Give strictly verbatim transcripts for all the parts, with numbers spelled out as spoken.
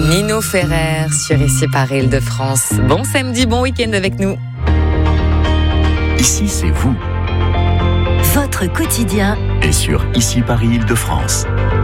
Nino Ferrer sur Ici Paris Île-de-France. Bon samedi, bon week-end avec nous. Ici, c'est vous. Votre quotidien Et sur Ici Paris Île-de-France.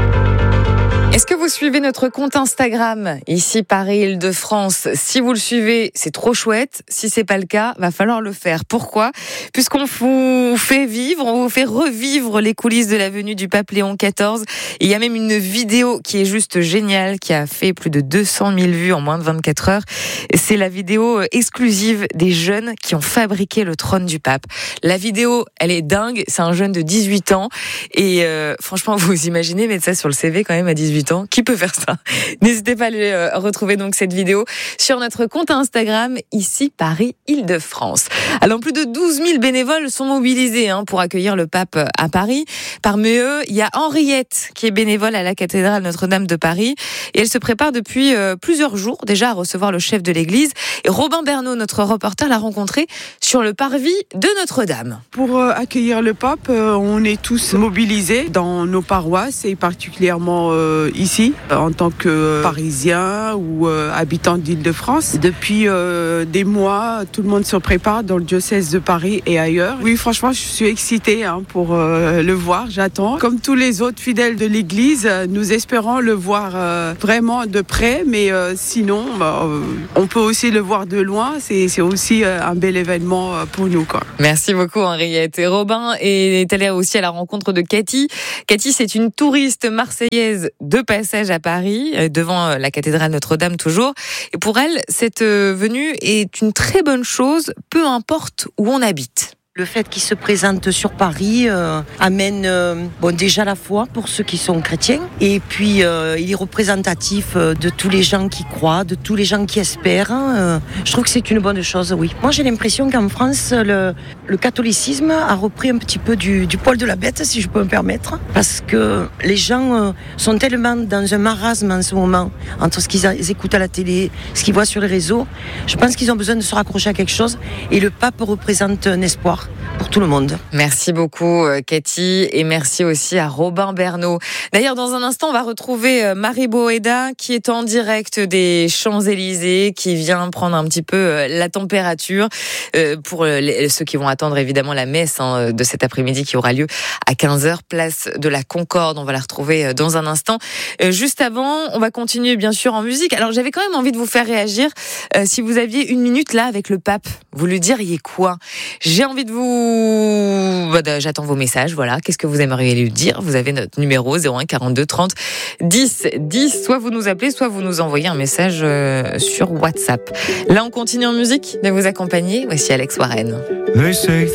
Est-ce que vous suivez notre compte Instagram, Ici Paris Île-de-France? Si vous le suivez, c'est trop chouette. Si c'est pas le cas, va falloir le faire. Pourquoi? Puisqu'on vous fait vivre, on vous fait revivre les coulisses de la venue du pape Léon quatorze. Et il y a même une vidéo qui est juste géniale, qui a fait plus de deux cent mille vues en moins de vingt-quatre heures. C'est la vidéo exclusive des jeunes qui ont fabriqué le trône du pape. La vidéo, elle est dingue. C'est un jeune de dix-huit ans. Et euh, franchement, vous imaginez mettre ça sur le C V quand même à dix-huit ans. Qui peut faire ça? N'hésitez pas à aller euh, retrouver donc cette vidéo sur notre compte Instagram, Ici Paris Île-de-France. Alors plus de douze mille bénévoles sont mobilisés hein, pour accueillir le pape à Paris. Parmi eux, il y a Henriette qui est bénévole à la cathédrale Notre-Dame de Paris et elle se prépare depuis euh, plusieurs jours déjà à recevoir le chef de l'église. Et Robin Bernot, notre reporter, l'a rencontré sur le parvis de Notre-Dame. Pour euh, accueillir le pape, euh, on est tous mobilisés dans nos paroisses et particulièrement euh, ici, en tant que euh, Parisiens ou euh, habitants d'Île-de-France. Depuis euh, des mois, tout le monde se prépare dans le diocèse de Paris et ailleurs. Oui, franchement, je suis excitée hein, pour euh, le voir, j'attends. Comme tous les autres fidèles de l'Église, nous espérons le voir euh, vraiment de près, mais euh, sinon, bah, euh, on peut aussi le voir de loin. C'est, c'est aussi euh, un bel événement euh, pour nous, quoi. Merci beaucoup Henriette. Et Robin est allé aussi à la rencontre de Cathy. Cathy, c'est une touriste marseillaise de passage à Paris, devant la cathédrale Notre-Dame toujours. Et pour elle, cette venue est une très bonne chose, peu importe où on habite. Le fait qu'il se présente sur Paris euh, amène euh, bon, déjà la foi pour ceux qui sont chrétiens et puis euh, il est représentatif euh, de tous les gens qui croient, de tous les gens qui espèrent. Euh, je trouve que c'est une bonne chose, oui. Moi j'ai l'impression qu'en France, le, le catholicisme a repris un petit peu du, du poil de la bête, si je peux me permettre, parce que les gens euh, sont tellement dans un marasme en ce moment, entre ce qu'ils a, ils écoutent à la télé, ce qu'ils voient sur les réseaux. Je pense qu'ils ont besoin de se raccrocher à quelque chose et le pape représente un espoir pour tout le monde. Merci beaucoup Cathy et merci aussi à Robin Bernot. D'ailleurs dans un instant on va retrouver Marie Boéda qui est en direct des Champs-Élysées, qui vient prendre un petit peu la température pour ceux qui vont attendre évidemment la messe de cet après-midi qui aura lieu à quinze heures, place de la Concorde. On va la retrouver dans un instant. Juste avant, on va continuer bien sûr en musique. Alors j'avais quand même envie de vous faire réagir. Si vous aviez une minute là avec le pape, vous lui diriez quoi? J'ai envie de vous... J'attends vos messages, voilà. Qu'est-ce que vous aimeriez lui dire? Vous avez notre numéro zéro un quarante-deux trente dix dix. Soit vous nous appelez, soit vous nous envoyez un message euh, sur WhatsApp. Là, on continue en musique de vous accompagner. Voici Alex Warren.